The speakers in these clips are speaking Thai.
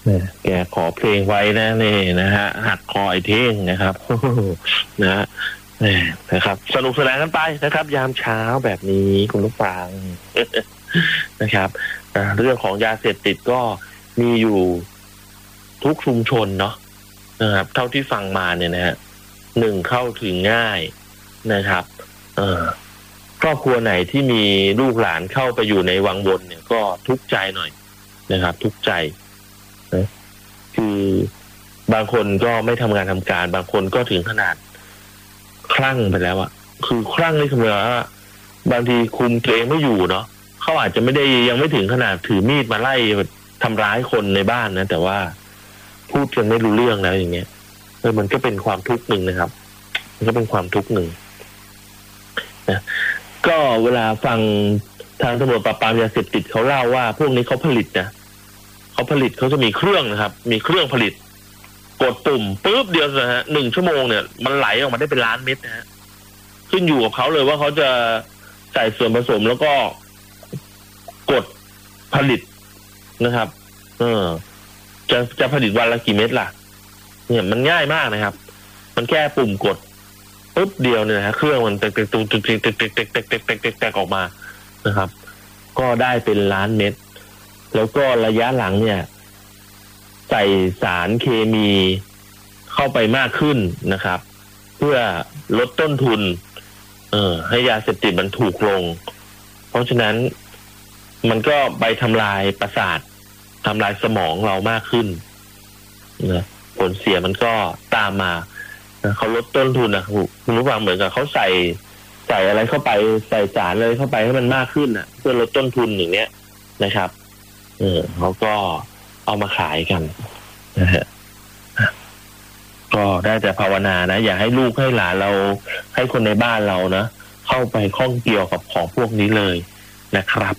เนี่ยแกขอเพลงไว้นะนี่นะฮะหักคอไอ้เท่งนะครับนะฮะนะครับสนุกสนานกันไปนะครับ ยามเช้าแบบนี้คุณผู้ฟังนะครับเรื่องของยาเสพติดก็มีอยู่ทุกชุมชนเนาะนะครับเท่าที่ฟังมาเนี่ยนะฮะหนึ่งเข้าถึงง่ายนะครับครอบครัวไหนที่มีลูกหลานเข้าไปอยู่ในวังวนเนี่ยก็ทุกข์ใจหน่อยนะครับทุกข์ใจนะคือบางคนก็ไม่ทำงานทำการบางคนก็ถึงขนาดคลั่งไปแล้วอะคือคลั่งนี่คือว่าบางทีคุมตัวเองไม่อยู่เนาะเขาอาจจะไม่ได้ยังไม่ถึงขนาดถือมีดมาไล่ทำร้ายคนในบ้านนะแต่ว่าพูดกันไม่รู้เรื่องแล้วอย่างเงี้ยมันก็เป็นความทุกข์หนึ่งนะครับมันก็เป็นความทุกข์หนึ่งนะก็เวลาฟังทางตำรวจปราบปรามยาเสพติดเขาเล่าว่าพวกนี้เขาผลิตนะเขาจะมีเครื่องนะครับมีเครื่องผลิตกดปุ่มปุ๊บเดียวนะฮะ1 ชั่วโมงเนี่ยมันไหลออกมาได้เป็นล้านเม็ดนะฮะขึ้นอยู่กับเขาเลยว่าเขาจะใส่ส่วนผสมแล้วก็กดผลิตนะครับจะผลิตวันละกี่เม็ดล่ะเนี่ยมันง่ายมากนะครับมันแค่ปุ่มกดปุ๊บเดียวเนี่ยนะฮะเครื่องมันแตกออกมานะครับก็ได้เป็นล้านเม็ดแล้วก็ระยะหลังเนี่ยใส่สารเคมีเข้าไปมากขึ้นนะครับเพื่อลดต้นทุนให้ยาเสพติดมันถูกลงเพราะฉะนั้นมันก็ไปทำลายประสาททำลายสมองเรามากขึ้นนะผลเสียมันก็ตามมาเขาลดต้นทุนนะคุณผู้ฟังเหมือนกับเขาใส่อะไรเข้าไปใส่สารอะไรเข้าไปให้มันมากขึ้นนะเพื่อลดต้นทุนอย่างเนี้ยนะครับเขาก็เอามาขายกันนะฮะก็ได้แต่ภาวนานะอย่าให้ลูกให้หลานเราให้คนในบ้านเรานะเข้าไปข้องเกี่ยวกับของพวกนี้เลยนะครับ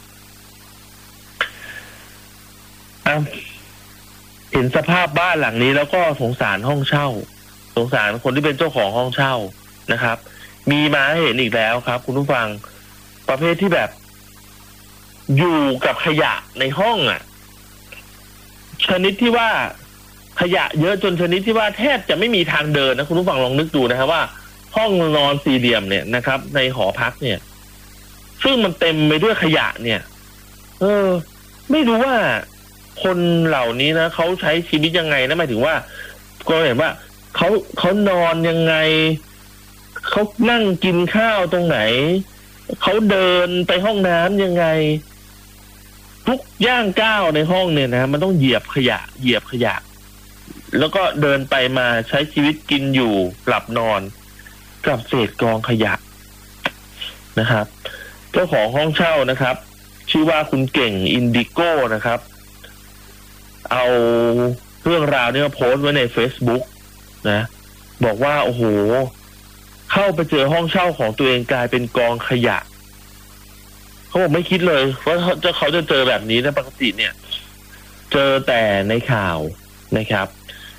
เห็นสภาพบ้านหลังนี้แล้วก็สงสารห้องเช่าสงสารคนที่เป็นเจ้าของห้องเช่านะครับมีมาให้เห็นอีกแล้วครับคุณผู้ฟังประเภทที่แบบอยู่กับขยะในห้องอ่ะชนิดที่ว่าขยะเยอะจนชนิดที่ว่าแทบจะไม่มีทางเดินนะคุณผู้ฟังลองนึกดูนะครับว่าห้องนอนสี่เหลี่ยมเนี่ยนะครับในหอพักเนี่ยซึ่งมันเต็มไปด้วยขยะเนี่ยไม่รู้ว่าคนเหล่านี้นะเขาใช้ชีวิตยังไงนะหมายถึงว่าก็เห็นว่าเขานอนยังไงเขานั่งกินข้าวตรงไหนเขาเดินไปห้องน้ำยังไงทุกย่างก้าวในห้องเนี่ยนะมันต้องเหยียบขยะแล้วก็เดินไปมาใช้ชีวิตกินอยู่หลับนอนกับเศษกองขยะนะครับเจ้าของห้องเช่านะครับชื่อว่าคุณเก่งอินดิโก้นะครับเอาเรื่องราวนี้มาโพสต์ไว้ใน Facebook นะบอกว่าโอ้โหเข้าไปเจอห้องเช่าของตัวเองกลายเป็นกองขยะเขาบอกไม่คิดเลยว่าเขาจะเจอแบบนี้นะปกติเนี่ยเจอแต่ในข่าวนะครับ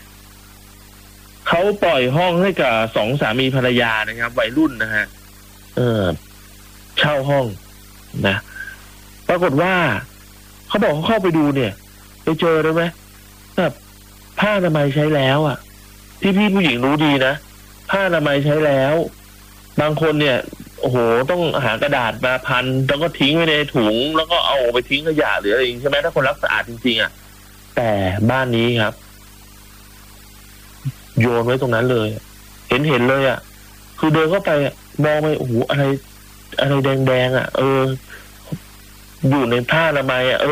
เขาปล่อยห้องให้กับ2 สามีภรรยานะครับวัยรุ่นนะฮะเช่าห้องนะปรากฏว่าเขาบอกเขาเข้าไปดูเนี่ยไปเจอได้ไหมแบบผ้าอนามัยใช้แล้วอ่ะพี่ผู้หญิงรู้ดีนะผ้าอนามัยใช้แล้วบางคนเนี่ยโอ้โหต้องหากระดาษมาพันแล้วก็ทิ้งไว้ในถุงแล้วก็เอาไปทิ้งขยะหรืออะไรอย่างนี้ใช่ไหมถ้าคนรักสะอาดจริงๆอ่ะแต่บ้านนี้ครับโยนไว้ตรงนั้นเลยเห็นเลยอ่ะคือเดินเข้าไปมองไปโอ้โหอะไรแดงๆอ่ะอยู่ในผ้าอนามัยอ่ะ